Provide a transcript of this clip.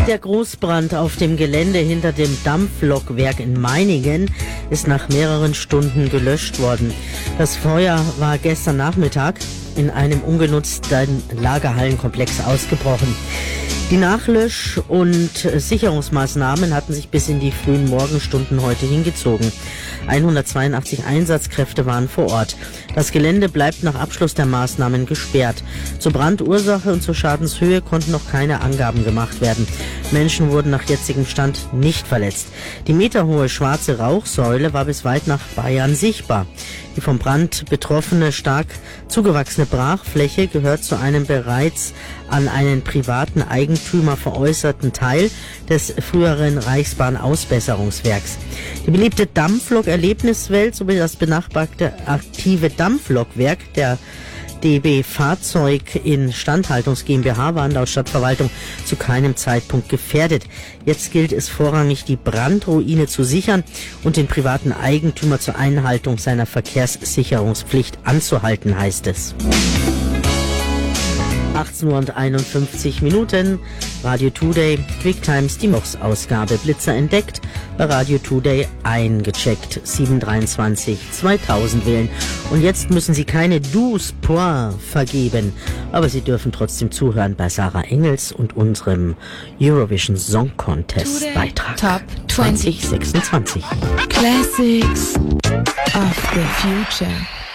Der Großbrand auf dem Gelände hinter dem Dampflokwerk in Meiningen ist nach mehreren Stunden gelöscht worden. Das Feuer war gestern Nachmittag in einem ungenutzten Lagerhallenkomplex ausgebrochen. Die Nachlösch- und Sicherungsmaßnahmen hatten sich bis in die frühen Morgenstunden heute hingezogen. 182 Einsatzkräfte waren vor Ort. Das Gelände bleibt nach Abschluss der Maßnahmen gesperrt. Zur Brandursache und zur Schadenshöhe konnten noch keine Angaben gemacht werden. Menschen wurden nach jetzigem Stand nicht verletzt. Die meterhohe schwarze Rauchsäule war bis weit nach Bayern sichtbar. Die vom Brand betroffene, stark zugewachsene Brachfläche gehört zu einem bereits an einen privaten Eigentümer veräußerten Teil des früheren Reichsbahn-Ausbesserungswerks. Die beliebte Dampflok-Erlebniswelt sowie das benachbarte aktive Dampflokwerk der DB Fahrzeug Instandhaltungs GmbH waren laut Stadtverwaltung zu keinem Zeitpunkt gefährdet. Jetzt gilt es vorrangig, die Brandruine zu sichern und den privaten Eigentümer zur Einhaltung seiner Verkehrssicherungspflicht anzuhalten, heißt es. 18:51 Uhr, Radio Today, Quicktimes, die Mochs-Ausgabe, Blitzer entdeckt, bei Radio Today eingecheckt, 723 2000 wählen. Und jetzt müssen Sie keine 12 Points vergeben, aber Sie dürfen trotzdem zuhören bei Sarah Engels und unserem Eurovision Song Contest Today Beitrag Top 2026. Classics of the Future.